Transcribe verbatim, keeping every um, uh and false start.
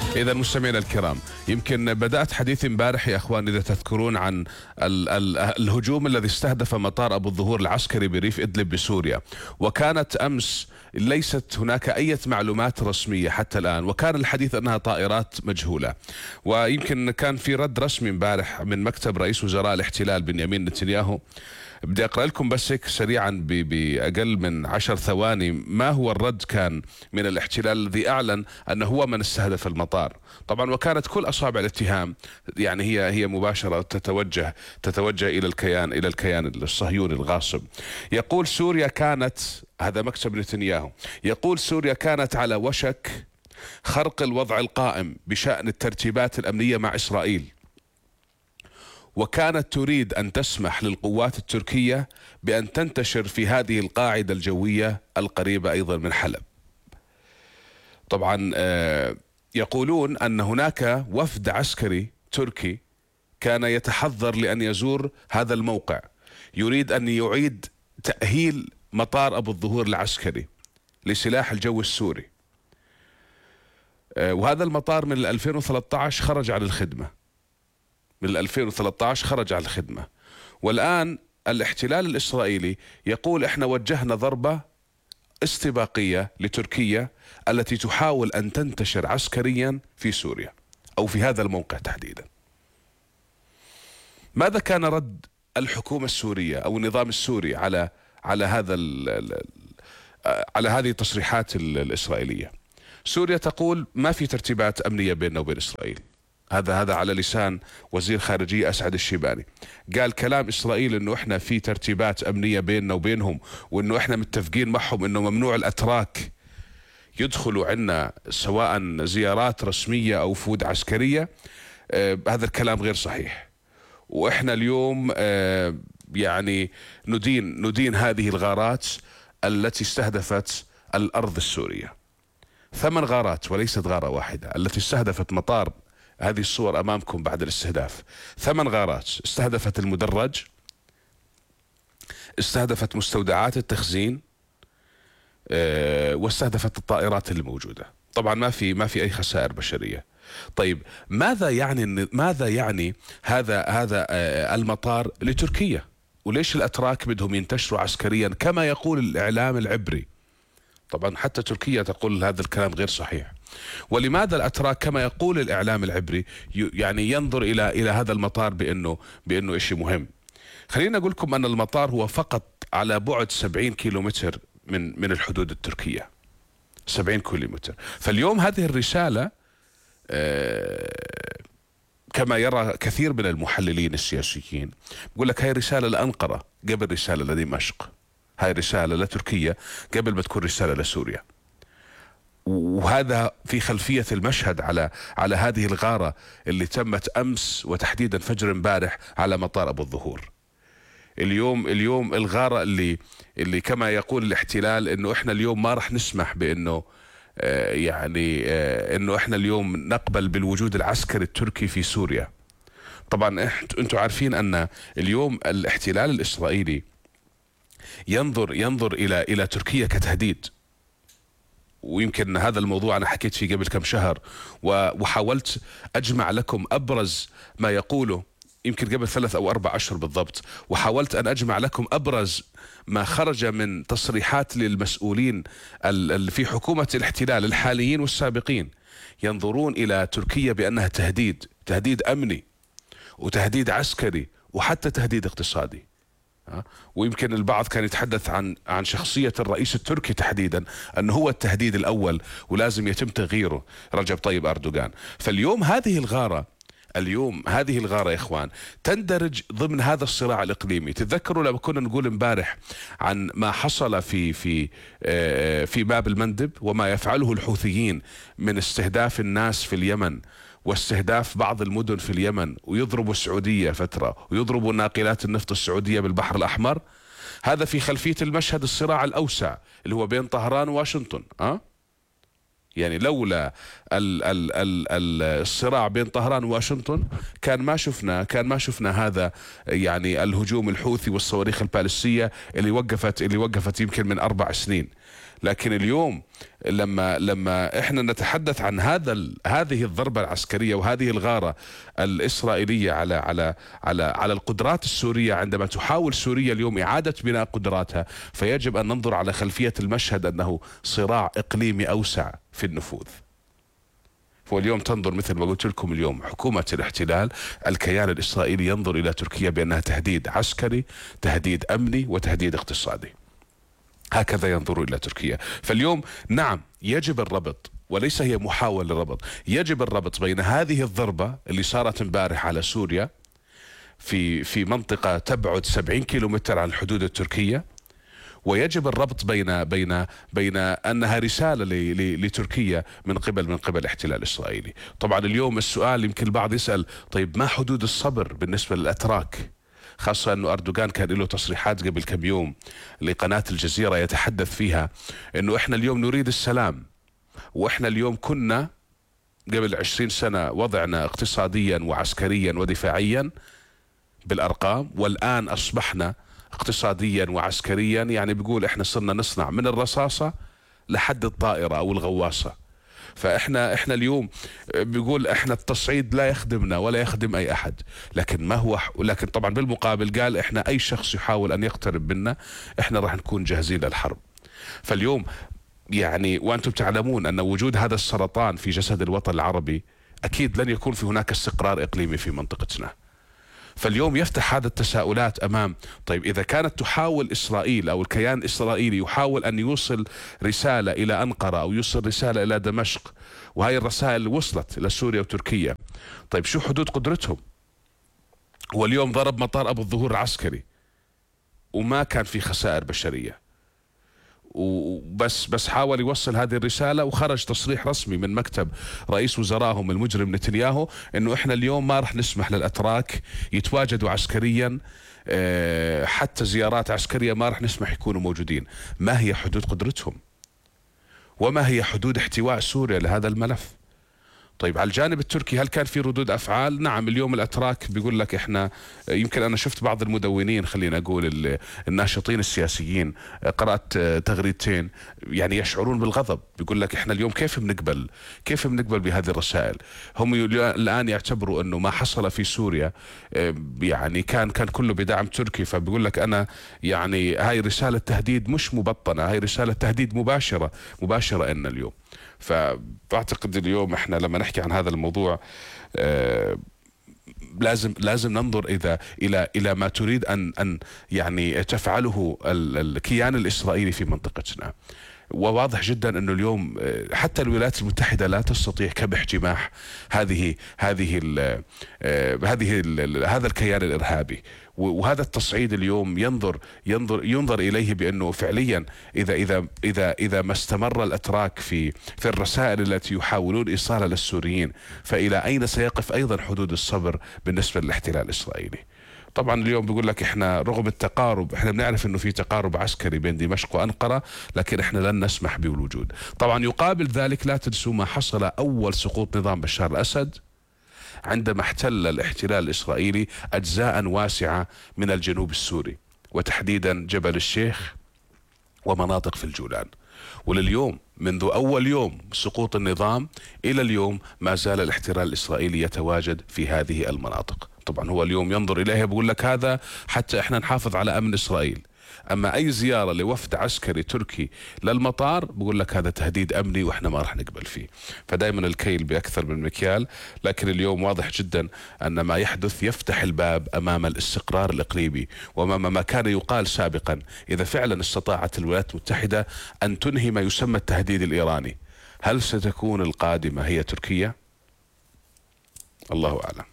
إذا مستمعينا الكرام، يمكن بدأت حديثي امبارح يا أخوان إذا تذكرون عن ال ال الهجوم الذي استهدف مطار أبو الظهور العسكري بريف إدلب بسوريا، وكانت أمس ليست هناك أي معلومات رسمية حتى الآن، وكان الحديث أنها طائرات مجهولة. ويمكن كان في رد رسمي امبارح من مكتب رئيس وزراء الاحتلال بنيامين نتنياهو. بدي أقرأ لكم بس هيك سريعا بأقل من عشر ثواني ما هو الرد كان من الاحتلال الذي أعلن أنه هو من استهدف المطار. طبعا وكانت كل أصابع الاتهام يعني هي هي مباشرة تتوجه تتوجه إلى الكيان إلى الكيان الصهيوني الغاصب. يقول سوريا كانت، هذا مكتب نتنياهو، يقول سوريا كانت على وشك خرق الوضع القائم بشأن الترتيبات الأمنية مع إسرائيل، وكانت تريد أن تسمح للقوات التركية بأن تنتشر في هذه القاعدة الجوية القريبة أيضا من حلب. طبعا يقولون أن هناك وفد عسكري تركي كان يتحضر لأن يزور هذا الموقع، يريد أن يعيد تأهيل مطار أبو الظهور العسكري لسلاح الجو السوري، وهذا المطار من ألفين وثلاثة عشر خرج عن الخدمة، من ألفين وثلاثة عشر خرج عن الخدمة، والآن الاحتلال الإسرائيلي يقول احنا وجهنا ضربة استباقية لتركيا التي تحاول أن تنتشر عسكريا في سوريا أو في هذا الموقع تحديدا. ماذا كان رد الحكومة السورية أو النظام السوري على على هذا على هذه التصريحات الإسرائيلية؟ سوريا تقول ما في ترتيبات أمنية بيننا وبين إسرائيل. هذا هذا على لسان وزير خارجية أسعد الشيباني، قال كلام إسرائيل إنه إحنا في ترتيبات أمنية بيننا وبينهم، وإنه إحنا متفقين معهم إنه ممنوع الأتراك يدخلوا عنا سواء زيارات رسمية أو وفود عسكرية. آه هذا الكلام غير صحيح، وإحنا اليوم آه يعني ندين ندين هذه الغارات التي استهدفت الأرض السورية. ثمان غارات وليست غارة واحدة التي استهدفت مطار، هذه الصور أمامكم بعد الاستهداف. ثمان غارات استهدفت المدرج، استهدفت مستودعات التخزين، أه واستهدفت الطائرات اللي موجودة. طبعا ما في ما في أي خسائر بشرية. طيب ماذا يعني ماذا يعني هذا هذا أه المطار لتركيا؟ وليش الأتراك بدهم ينتشروا عسكريا كما يقول الإعلام العبري؟ طبعا حتى تركيا تقول هذا الكلام غير صحيح. ولماذا الأتراك كما يقول الإعلام العبري يعني ينظر إلى إلى هذا المطار بأنه بأنه شيء مهم؟ خلينا أقول لكم أن المطار هو فقط على بعد سبعين كيلومتر من من الحدود التركية، سبعين كيلومتر. فاليوم هذه الرسالة كما يرى كثير من المحللين السياسيين يقول لك هاي رسالة لأنقرة قبل رسالة لدمشق، هاي رسالة لتركيا قبل ما تكون رسالة لسوريا. وهذا في خلفية المشهد على على هذه الغارة اللي تمت أمس وتحديدا فجر امبارح على مطار أبو الظهور. اليوم اليوم الغارة اللي اللي كما يقول الاحتلال انه احنا اليوم ما راح نسمح بانه آه يعني آه انه احنا اليوم نقبل بالوجود العسكري التركي في سوريا. طبعا انتم عارفين ان اليوم الاحتلال الإسرائيلي ينظر ينظر الى الى تركيا كتهديد، ويمكن هذا الموضوع أنا حكيت فيه قبل كم شهر وحاولت أجمع لكم أبرز ما يقوله يمكن قبل ثلاث أو أربع أشهر بالضبط، وحاولت أن أجمع لكم أبرز ما خرج من تصريحات للمسؤولين في حكومة الاحتلال الحاليين والسابقين، ينظرون إلى تركيا بأنها تهديد، تهديد أمني وتهديد عسكري وحتى تهديد اقتصادي. ويمكن البعض كان يتحدث عن عن شخصية الرئيس التركي تحديدا أنه هو التهديد الأول ولازم يتم تغييره، رجب طيب أردوغان. فاليوم هذه الغارة اليوم هذه الغارة يا إخوان تندرج ضمن هذا الصراع الإقليمي. تتذكروا لما كنا نقول امبارح عن ما حصل في في في باب المندب وما يفعله الحوثيين من استهداف الناس في اليمن واستهداف بعض المدن في اليمن، ويضربوا السعودية فترة ويضربوا ناقلات النفط السعودية بالبحر الأحمر. هذا في خلفية المشهد الصراع الأوسع اللي هو بين طهران وواشنطن. أه؟ يعني لولا ال ال ال ال الصراع بين طهران وواشنطن كان ما شفنا كان ما شفنا هذا يعني الهجوم الحوثي والصواريخ البالستية اللي وقفت اللي وقفت يمكن من أربع سنين. لكن اليوم لما لما احنا نتحدث عن هذا هذه الضربة العسكرية وهذه الغارة الإسرائيلية على على على على القدرات السورية، عندما تحاول سوريا اليوم إعادة بناء قدراتها، فيجب أن ننظر على خلفية المشهد أنه صراع إقليمي أوسع في النفوذ. واليوم تنظر مثل ما قلت لكم، اليوم حكومة الاحتلال، الكيان الإسرائيلي ينظر إلى تركيا بأنها تهديد عسكري، تهديد أمني، وتهديد اقتصادي. هكذا ينظر إلى تركيا. فاليوم نعم يجب الربط، وليس هي محاولة للربط، يجب الربط بين هذه الضربة اللي صارت امبارح على سوريا في في منطقة تبعد سبعين كيلومتر عن الحدود التركية، ويجب الربط بين بين بين انها رساله لتركيا من قبل من قبل الاحتلال الاسرائيلي. طبعا اليوم السؤال يمكن البعض يسال، طيب ما حدود الصبر بالنسبه للاتراك؟ خاصه انه اردوغان كان له تصريحات قبل كم يوم لقناه الجزيره يتحدث فيها انه احنا اليوم نريد السلام، واحنا اليوم كنا قبل عشرين سنه وضعنا اقتصاديا وعسكريا ودفاعيا بالارقام، والان اصبحنا اقتصاديا وعسكريا، يعني بيقول احنا صرنا نصنع من الرصاصة لحد الطائرة او الغواصة. فاحنا احنا اليوم بيقول احنا التصعيد لا يخدمنا ولا يخدم اي احد، لكن ما هو لكن طبعا بالمقابل قال احنا اي شخص يحاول ان يقترب منا احنا راح نكون جاهزين للحرب. فاليوم يعني وانتم تعلمون ان وجود هذا السرطان في جسد الوطن العربي اكيد لن يكون في هناك استقرار اقليمي في منطقتنا. فاليوم يفتح هذا التساؤلات امام، طيب اذا كانت تحاول اسرائيل او الكيان الاسرائيلي يحاول ان يوصل رساله الى انقره او يوصل رساله الى دمشق، وهي الرسائل وصلت الى سوريا وتركيا، طيب شو حدود قدرتهم؟ واليوم ضرب مطار ابو الظهور العسكري وما كان في خسائر بشريه، وبس بس حاول يوصل هذه الرسالة، وخرج تصريح رسمي من مكتب رئيس وزرائهم المجرم نتنياهو انه احنا اليوم ما رح نسمح للاتراك يتواجدوا عسكريا، حتى زيارات عسكرية ما رح نسمح يكونوا موجودين. ما هي حدود قدرتهم؟ وما هي حدود احتواء سوريا لهذا الملف؟ طيب على الجانب التركي هل كان في ردود افعال؟ نعم اليوم الاتراك بيقول لك احنا، يمكن انا شفت بعض المدونين خلينا اقول الناشطين السياسيين، قرات تغريدتين يعني يشعرون بالغضب، بيقول لك احنا اليوم كيف بنقبل كيف بنقبل بهذه الرسائل؟ هم الان يعتبروا انه ما حصل في سوريا يعني كان كان كله بدعم تركي، فبيقول لك انا يعني هاي رساله تهديد مش مبطنه، هاي رساله تهديد مباشره مباشره ان اليوم. فبعتقد اليوم احنا لما نحكي عن هذا الموضوع آه لازم لازم ننظر اذا الى الى ما تريد ان ان يعني تفعله الكيان الاسرائيلي في منطقتنا. وواضح جدا انه اليوم حتى الولايات المتحده لا تستطيع كبح جماح هذه هذه ال هذه ال هذا الكيان الارهابي، وهذا التصعيد اليوم ينظر ينظر ينظر اليه بانه فعليا اذا اذا اذا اذا ما استمر الاتراك في في الرسائل التي يحاولون ايصالها للسوريين، فالى اين سيقف ايضا حدود الصبر بالنسبه للاحتلال الاسرائيلي؟ طبعا اليوم بيقول لك احنا رغم التقارب، احنا بنعرف انه في تقارب عسكري بين دمشق وانقره، لكن احنا لن نسمح بالوجود. طبعا يقابل ذلك لا تنسوا ما حصل اول سقوط نظام بشار الاسد عندما احتل الاحتلال الاسرائيلي اجزاء واسعه من الجنوب السوري، وتحديدا جبل الشيخ ومناطق في الجولان. ولليوم منذ اول يوم سقوط النظام الى اليوم ما زال الاحتلال الاسرائيلي يتواجد في هذه المناطق. طبعا هو اليوم ينظر اليها بيقول لك هذا حتى احنا نحافظ على امن اسرائيل، اما اي زياره لوفد عسكري تركي للمطار بقول لك هذا تهديد امني واحنا ما راح نقبل فيه. فدائما الكيل باكثر من مكيال، لكن اليوم واضح جدا ان ما يحدث يفتح الباب امام الاستقرار الاقليمي، وامام ما كان يقال سابقا اذا فعلا استطاعت الولايات المتحده ان تنهي ما يسمى التهديد الايراني، هل ستكون القادمه هي تركيا؟ الله اعلم.